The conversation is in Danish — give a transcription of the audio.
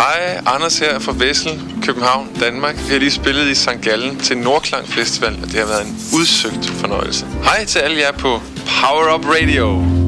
Hej, Anders her fra Vessel, København, Danmark. Vi har lige spillet i St. Gallen til Nordklang Festival, og det har været en udsøgt fornøjelse. Hej til alle jer på Power Up Radio.